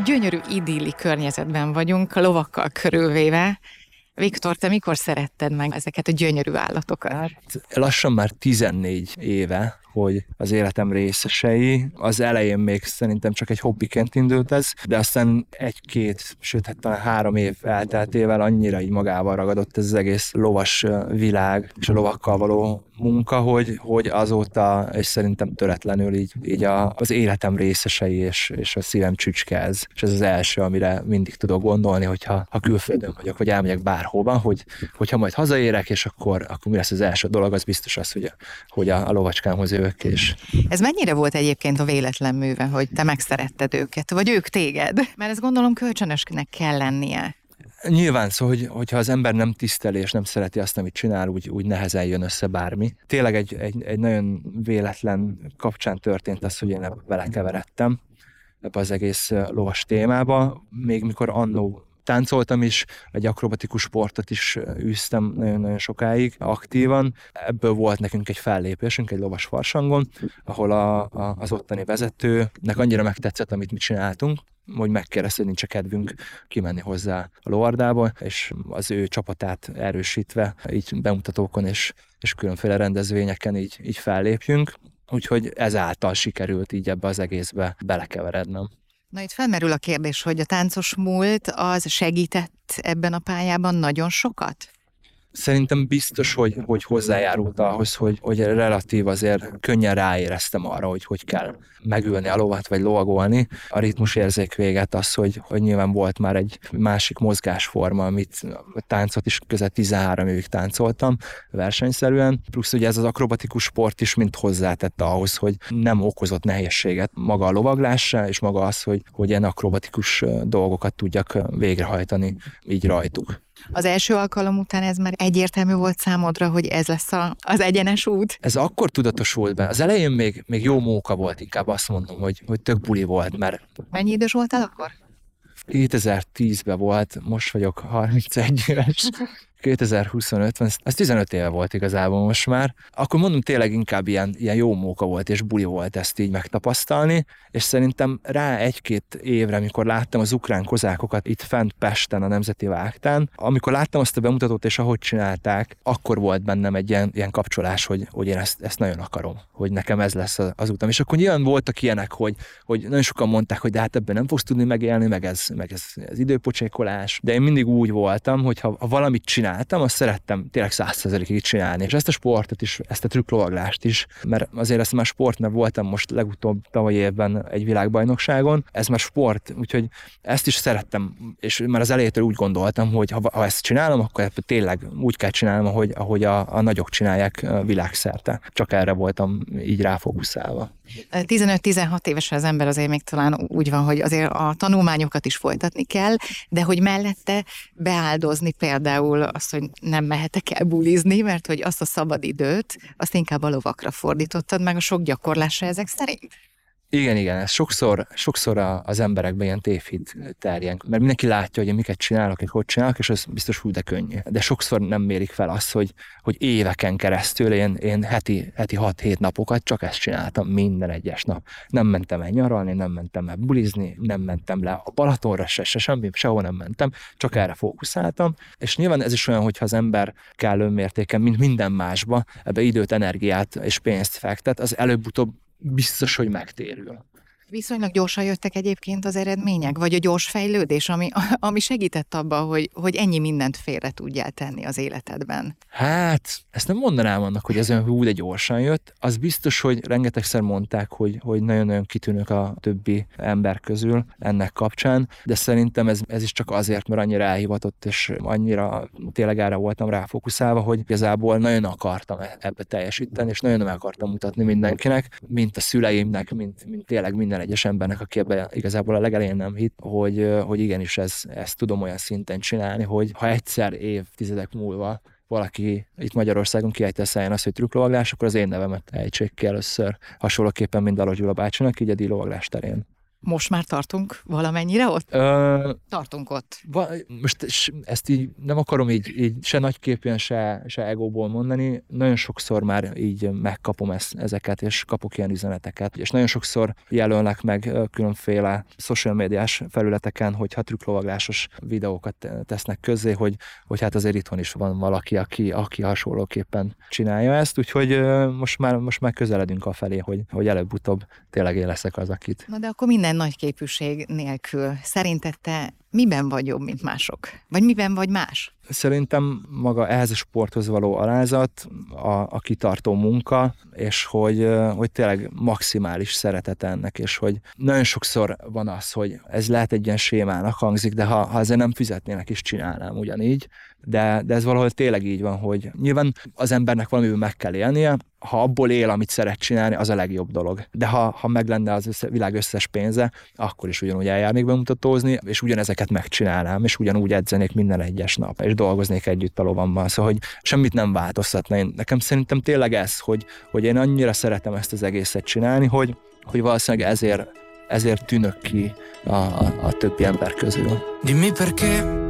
gyönyörű idilli környezetben vagyunk, lovakkal körülvéve. Viktor, te mikor szeretted meg ezeket a gyönyörű állatokat? Hát lassan már 14 éve, hogy az életem részesei. Az elején még szerintem csak egy hobbiként indult ez, de aztán 1-2, sőt hát talán 3 év elteltével annyira így magával ragadott ez az egész lovas világ és a lovakkal való munka, hogy azóta, és szerintem töretlenül így az életem részesei és a szívem csücske ez. És ez az első, amire mindig tudok gondolni, hogyha külföldön vagyok, vagy elmegyek bárhova, hogyha majd hazaérek, és akkor mi lesz az első dolog, az biztos az, hogy a lovacskámhoz jövök. És... Ez mennyire volt egyébként a véletlen műve, hogy te megszeretted őket, vagy ők téged? Mert ezt gondolom kölcsönösnek kell lennie. Nyilván szó, hogyha az ember nem tiszteli és nem szereti azt, amit csinál, úgy nehezen jön össze bármi. Tényleg egy nagyon véletlen kapcsán történt az, hogy én belekeveredtem ebbe az egész lovas témába. Még mikor annó táncoltam is, egy akrobatikus sportot is űztem nagyon-nagyon sokáig aktívan. Ebből volt nekünk egy fellépésünk egy lovas farsangon, ahol az ottani vezetőnek annyira megtetszett, amit mi csináltunk, hogy megkérdezte, hogy nincs kedvünk kimenni hozzá a lovardába, és az ő csapatát erősítve, így bemutatókon és különféle rendezvényeken így fellépjünk. Úgyhogy ezáltal sikerült így ebbe az egészbe belekeverednem. Na itt felmerül a kérdés, hogy a táncos múlt az segített ebben a pályában nagyon sokat? Szerintem biztos, hogy hozzájárult ahhoz, hogy relatív azért könnyen ráéreztem arra, hogy kell megülni a lovat, vagy lovagolni. A ritmus érzék véget az, hogy nyilván volt már egy másik mozgásforma, amit a táncot is közel 13 évig táncoltam versenyszerűen. Plusz ugye ez az akrobatikus sport is mind hozzátette ahhoz, hogy nem okozott nehézséget maga a lovaglásra, és maga az, hogy ilyen akrobatikus dolgokat tudjak végrehajtani így rajtuk. Az első alkalom után ez már egyértelmű volt számodra, hogy ez lesz az egyenes út? Ez akkor tudatosult be. Az elején még jó móka volt, inkább azt mondom, hogy tök buli volt, mert... Mennyi idős voltál akkor? 2010-ben volt, most vagyok 31 éves. 2025, ez 15 éve volt igazából most már. Akkor mondom, tényleg inkább ilyen jó móka volt, és buli volt ezt így megtapasztalni, és szerintem rá 1-2 évre, amikor láttam az ukrán kozákokat itt fent Pesten, a Nemzeti Vágtán, amikor láttam azt a bemutatót, és ahogy csinálták, akkor volt bennem egy ilyen kapcsolás, hogy én ezt nagyon akarom, hogy nekem ez lesz az utam. És akkor nyilván voltak ilyenek, hogy nagyon sokan mondták, hogy de hát ebben nem fogsz tudni megélni, meg ez időpocsékolás, de én mindig úgy voltam, hogy ha valamit csináltam, azt szerettem tényleg 100%-ig csinálni. És ezt a sportot is, ezt a trükklovaglást is, mert azért ezt már sport, mert voltam most legutóbb tavalyi évben egy világbajnokságon, ez már sport, úgyhogy ezt is szerettem, és már az elejétől úgy gondoltam, hogy ha ezt csinálom, akkor tényleg úgy kell csinálnom, ahogy a nagyok csinálják világszerte. Csak erre voltam így ráfókuszálva. 15-16 éves az ember azért még talán úgy van, hogy azért a tanulmányokat is folytatni kell, de hogy mellette beáldozni például azt, hogy nem mehetek el bulizni, mert hogy azt a szabadidőt, azt inkább a lovakra fordítottad, meg a sok gyakorlásra ezek szerint? Igen, ez sokszor az emberekben ilyen tévhit terjen, mert mindenki látja, hogy én miket csinálok, hogy csinálok, és ez biztos hú, de könnyű. De sokszor nem mérik fel azt, hogy éveken keresztül én heti 6-7 napokat csak ezt csináltam minden egyes nap. Nem mentem el nyaralni, nem mentem el bulizni, nem mentem le a Balatonra semmi, sehol nem mentem, csak erre fókuszáltam. És nyilván ez is olyan, hogyha az ember kellő mértéken, mint minden másba, ebbe időt, energiát és pénzt fektet, az előbb-utóbb biztos, hogy megtérül. Viszonylag gyorsan jöttek egyébként az eredmények, vagy a gyors fejlődés, ami segített abba, hogy ennyi mindent félre tudjál tenni az életedben? Hát, ezt nem mondanám annak, hogy ez olyan hú, de gyorsan jött. Az biztos, hogy rengetegszer mondták, hogy nagyon-nagyon kitűnök a többi ember közül ennek kapcsán, de szerintem ez is csak azért, mert annyira elhivatott, és annyira tényleg erre voltam ráfókuszálva, hogy igazából nagyon akartam ebbe teljesíteni, és nagyon meg akartam mutatni mindenkinek, mint a szüleimnek, mint tényleg minden egyes embernek, aki ebben igazából a legelején nem hitt, hogy igenis ezt tudom olyan szinten csinálni, hogy ha egyszer évtizedek múlva valaki itt Magyarországon kiejti a száján azt, hogy trükklovaglás, akkor az én nevemet ejtsék ki először. Hasonlóképpen, mint Daló Gyula bácsinak, így a díjlovaglás terén. Most már tartunk valamennyire ott? Tartunk ott. Most ezt így nem akarom így se nagyképűen, se egóból mondani. Nagyon sokszor már így megkapom ezeket, és kapok ilyen üzeneteket. És nagyon sokszor jelölnek meg különféle social médiás felületeken, hogyha trükklovaglásos videókat tesznek közzé, hogy hát azért itthon is van valaki, aki hasonlóképpen csinálja ezt. Úgyhogy most már közeledünk afelé, hogy előbb-utóbb tényleg én leszek az, akit. Na de akkor minden nagy képűség nélkül szerinted te miben vagy jobb, mint mások? Vagy miben vagy más? Szerintem maga ehhez a sporthoz való alázat, a kitartó munka, és hogy tényleg maximális szeretet ennek, és hogy nagyon sokszor van az, hogy ez lehet egy ilyen sémának hangzik, de ha ezzel nem fizetnének, is csinálnám ugyanígy, de ez valahol tényleg így van, hogy nyilván az embernek valamiben meg kell élnie, ha abból él, amit szeret csinálni, az a legjobb dolog. De ha meg lenne az világ összes pénze, akkor is ugyanúgy eljárnék bemutatózni, és ugyanezeket megcsinálnám, és ugyanúgy edzenék minden egyes nap, és dolgoznék együtt a lovammal. Szóval, hogy semmit nem változtatna. Nekem szerintem tényleg ez, hogy én annyira szeretem ezt az egészet csinálni, hogy valószínűleg ezért tűnök ki a többi ember közül. Dimmi perché